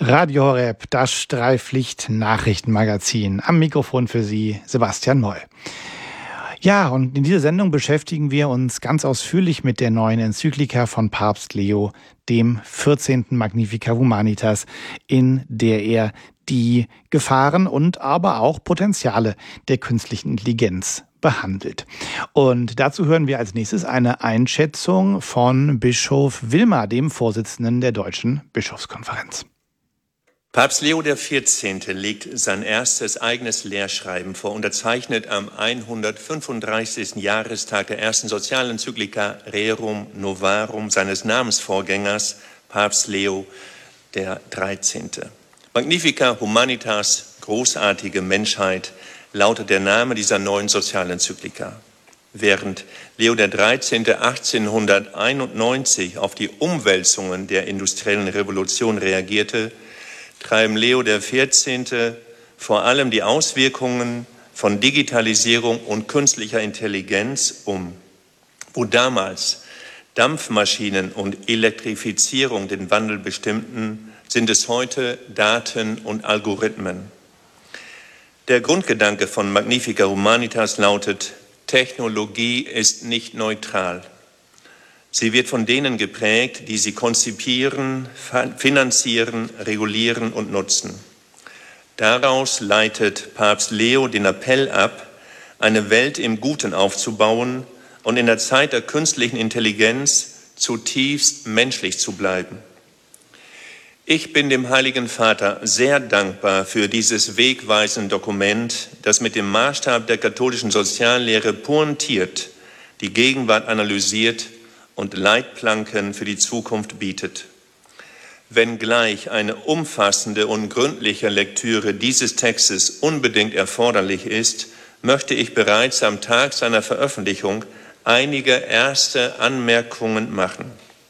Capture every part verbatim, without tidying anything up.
Radio Horeb, das Streiflicht-Nachrichtenmagazin. Am Mikrofon für Sie Sebastian Moll. Ja, und in dieser Sendung beschäftigen wir uns ganz ausführlich mit der neuen Enzyklika von Papst Leo, dem vierzehnten Magnificat Humanitas, in der er die Gefahren und aber auch Potenziale der künstlichen Intelligenz behandelt. Und dazu hören wir als nächstes eine Einschätzung von Bischof Wilmer, dem Vorsitzenden der Deutschen Bischofskonferenz. Papst Leo der vierzehnte legt sein erstes eigenes Lehrschreiben vor, unterzeichnet am hundertfünfunddreißigsten Jahrestag der ersten Sozialenzyklika Rerum Novarum seines Namensvorgängers, Papst Leo der dreizehnte. Magnificat Humanitas, großartige Menschheit, lautet der Name dieser neuen Sozialenzyklika. Während Leo der dreizehnte achtzehnhunderteinundneunzig auf die Umwälzungen der industriellen Revolution reagierte, treiben Leo der vierzehnte vor allem die Auswirkungen von Digitalisierung und künstlicher Intelligenz um. Wo damals Dampfmaschinen und Elektrifizierung den Wandel bestimmten, sind es heute Daten und Algorithmen. Der Grundgedanke von Magnificat Humanitas lautet: Technologie ist nicht neutral. Sie wird von denen geprägt, die sie konzipieren, finanzieren, regulieren und nutzen. Daraus leitet Papst Leo den Appell ab, eine Welt im Guten aufzubauen und in der Zeit der künstlichen Intelligenz zutiefst menschlich zu bleiben. Ich bin dem Heiligen Vater sehr dankbar für dieses wegweisende Dokument, das mit dem Maßstab der katholischen Soziallehre pointiert, die Gegenwart analysiert und Leitplanken für die Zukunft bietet. Wenngleich eine umfassende und gründliche Lektüre dieses Textes unbedingt erforderlich ist, möchte ich bereits am Tag seiner Veröffentlichung einige erste Anmerkungen machen.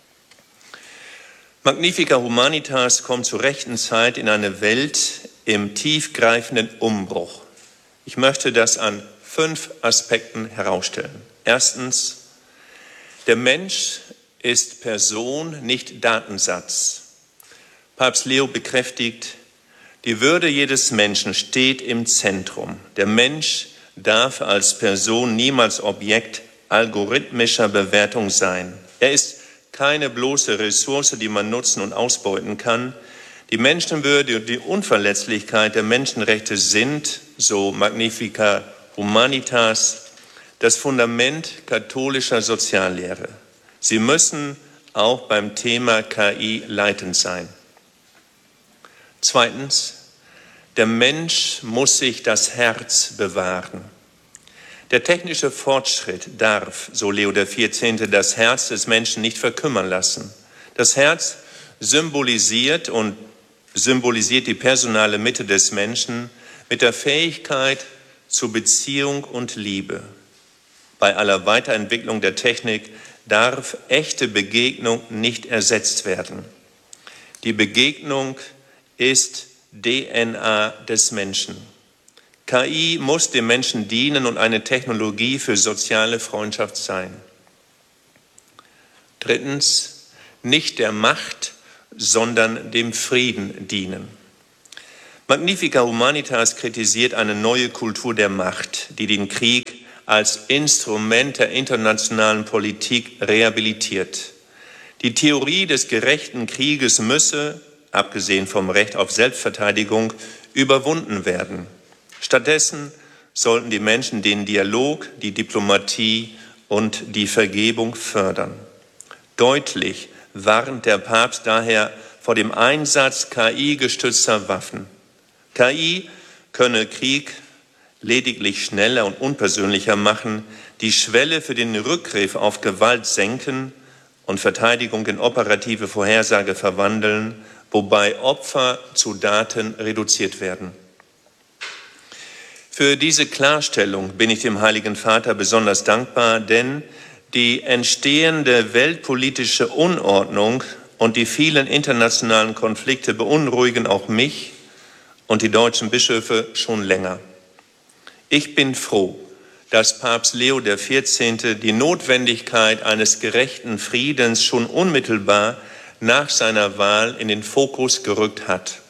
Magnificat Humanitas kommt zur rechten Zeit in eine Welt im tiefgreifenden Umbruch. Ich möchte das an fünf Aspekten herausstellen. Erstens: Der Mensch ist Person, nicht Datensatz. Papst Leo bekräftigt, die Würde jedes Menschen steht im Zentrum. Der Mensch darf als Person niemals Objekt algorithmischer Bewertung sein. Er ist keine bloße Ressource, die man nutzen und ausbeuten kann. Die Menschenwürde und die Unverletzlichkeit der Menschenrechte sind, so Magnificat Humanitas, das Fundament katholischer Soziallehre. Sie müssen auch beim Thema K I leitend sein. Zweitens: Der Mensch muss sich das Herz bewahren. Der technische Fortschritt darf, so Leo der vierzehnte, das Herz des Menschen nicht verkümmern lassen. Das Herz symbolisiert und symbolisiert die personale Mitte des Menschen mit der Fähigkeit zu Beziehung und Liebe. Bei aller Weiterentwicklung der Technik darf echte Begegnung nicht ersetzt werden. Die Begegnung ist D N A des Menschen. K I muss dem Menschen dienen und eine Technologie für soziale Freundschaft sein. Drittens: Nicht der Macht, sondern dem Frieden dienen. Magnificat Humanitas kritisiert eine neue Kultur der Macht, die den Krieg als Instrument der internationalen Politik rehabilitiert. Die Theorie des gerechten Krieges müsse, abgesehen vom Recht auf Selbstverteidigung, überwunden werden. Stattdessen sollten die Menschen den Dialog, die Diplomatie und die Vergebung fördern. Deutlich warnt der Papst daher vor dem Einsatz K I-gestützter Waffen. K I könne Krieg lediglich schneller und unpersönlicher machen, die Schwelle für den Rückgriff auf Gewalt senken und Verteidigung in operative Vorhersage verwandeln, wobei Opfer zu Daten reduziert werden. Für diese Klarstellung bin ich dem Heiligen Vater besonders dankbar, denn die entstehende weltpolitische Unordnung und die vielen internationalen Konflikte beunruhigen auch mich und die deutschen Bischöfe schon länger. Ich bin froh, dass Papst Leo der vierzehnte die Notwendigkeit eines gerechten Friedens schon unmittelbar nach seiner Wahl in den Fokus gerückt hat.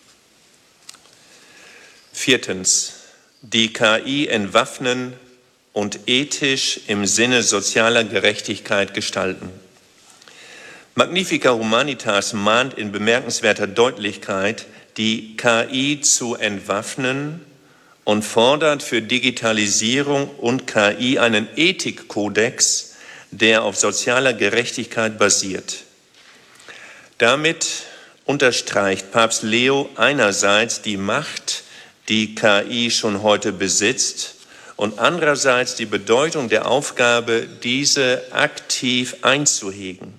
Viertens. Die K I entwaffnen und ethisch im Sinne sozialer Gerechtigkeit gestalten. Magnifica Humanitas mahnt in bemerkenswerter Deutlichkeit, die K I zu entwaffnen und fordert für Digitalisierung und K I einen Ethikkodex, der auf sozialer Gerechtigkeit basiert. Damit unterstreicht Papst Leo einerseits die Macht, die K I schon heute besitzt, und andererseits die Bedeutung der Aufgabe, diese aktiv einzuhegen.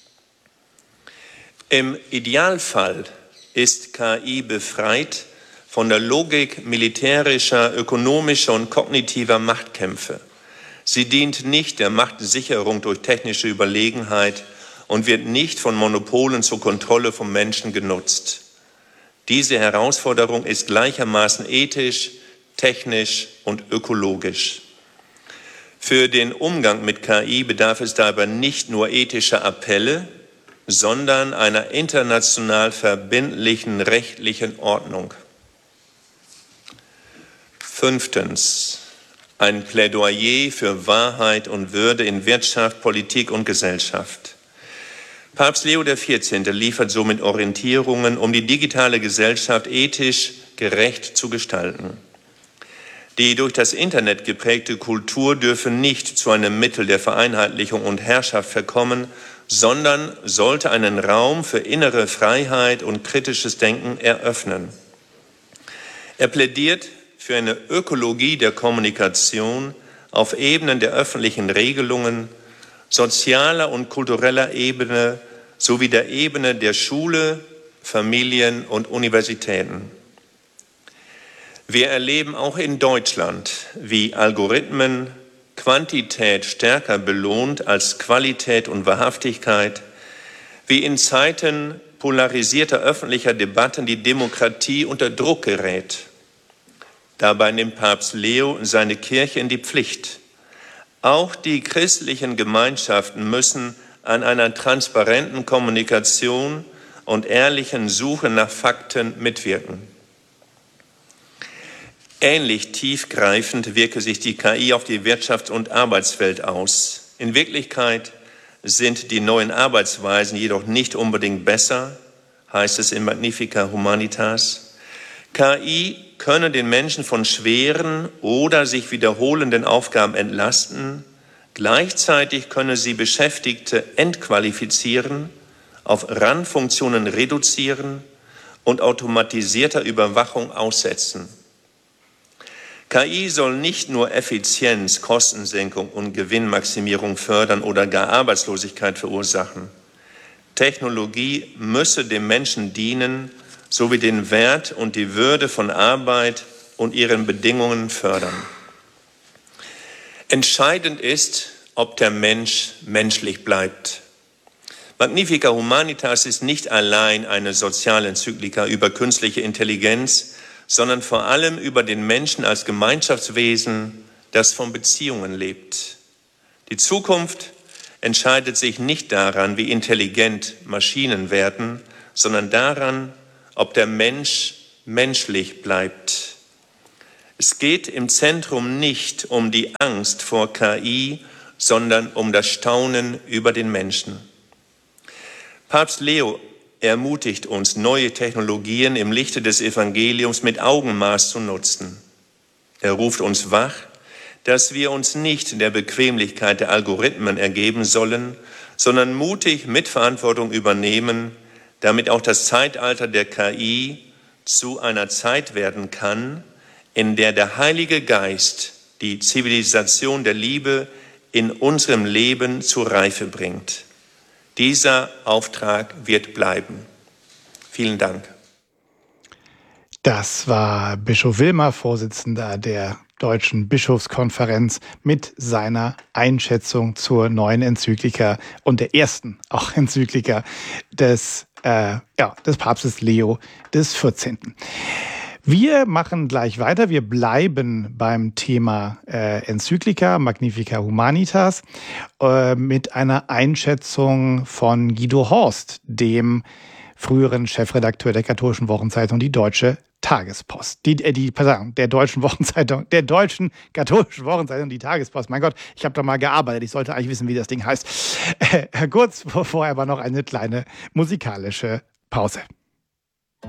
Im Idealfall ist K I befreit von der Logik militärischer, ökonomischer und kognitiver Machtkämpfe. Sie dient nicht der Machtsicherung durch technische Überlegenheit und wird nicht von Monopolen zur Kontrolle von Menschen genutzt. Diese Herausforderung ist gleichermaßen ethisch, technisch und ökologisch. Für den Umgang mit K I bedarf es dabei nicht nur ethischer Appelle, sondern einer international verbindlichen rechtlichen Ordnung. Fünftens. Ein Plädoyer für Wahrheit und Würde in Wirtschaft, Politik und Gesellschaft. Papst Leo der vierzehnte. Liefert somit Orientierungen, um die digitale Gesellschaft ethisch gerecht zu gestalten. Die durch das Internet geprägte Kultur dürfe nicht zu einem Mittel der Vereinheitlichung und Herrschaft verkommen, sondern sollte einen Raum für innere Freiheit und kritisches Denken eröffnen. Er plädiert für eine Ökologie der Kommunikation auf Ebenen der öffentlichen Regelungen, sozialer und kultureller Ebene sowie der Ebene der Schule, Familien und Universitäten. Wir erleben auch in Deutschland, wie Algorithmen Quantität stärker belohnt als Qualität und Wahrhaftigkeit, wie in Zeiten polarisierter öffentlicher Debatten die Demokratie unter Druck gerät. Dabei nimmt Papst Leo seine Kirche in die Pflicht. Auch die christlichen Gemeinschaften müssen an einer transparenten Kommunikation und ehrlichen Suche nach Fakten mitwirken. Ähnlich tiefgreifend wirke sich die K I auf die Wirtschafts- und Arbeitswelt aus. In Wirklichkeit sind die neuen Arbeitsweisen jedoch nicht unbedingt besser, heißt es in Magnifica Humanitas. K I könne den Menschen von schweren oder sich wiederholenden Aufgaben entlasten. Gleichzeitig könne sie Beschäftigte entqualifizieren, auf Randfunktionen reduzieren und automatisierter Überwachung aussetzen. K I soll nicht nur Effizienz, Kostensenkung und Gewinnmaximierung fördern oder gar Arbeitslosigkeit verursachen. Technologie müsse dem Menschen dienen, sowie den Wert und die Würde von Arbeit und ihren Bedingungen fördern. Entscheidend ist, ob der Mensch menschlich bleibt. Magnifica Humanitas ist nicht allein eine Sozialenzyklika über künstliche Intelligenz, sondern vor allem über den Menschen als Gemeinschaftswesen, das von Beziehungen lebt. Die Zukunft entscheidet sich nicht daran, wie intelligent Maschinen werden, sondern daran, ob der Mensch menschlich bleibt. Es geht im Zentrum nicht um die Angst vor K I, sondern um das Staunen über den Menschen. Papst Leo ermutigt uns, neue Technologien im Lichte des Evangeliums mit Augenmaß zu nutzen. Er ruft uns wach, dass wir uns nicht der Bequemlichkeit der Algorithmen ergeben sollen, sondern mutig Mitverantwortung übernehmen, damit auch das Zeitalter der K I zu einer Zeit werden kann, in der der Heilige Geist die Zivilisation der Liebe in unserem Leben zur Reife bringt. Dieser Auftrag wird bleiben. Vielen Dank. Das war Bischof Wilmer, Vorsitzender der Deutschen Bischofskonferenz, mit seiner Einschätzung zur neuen Enzyklika und der ersten auch Enzyklika des, äh, ja, des Papstes Leo des vierzehnten. Wir machen gleich weiter. Wir bleiben beim Thema äh, Enzyklika, Magnifica Humanitas, äh, mit einer Einschätzung von Guido Horst, dem früheren Chefredakteur der katholischen Wochenzeitung Die Deutsche Tagespost. Die, äh, die, pardon, der deutschen Wochenzeitung, der deutschen katholischen Wochenzeitung Die Tagespost. Mein Gott, ich habe da mal gearbeitet. Ich sollte eigentlich wissen, wie das Ding heißt. Äh, kurz vorher aber noch eine kleine musikalische Pause.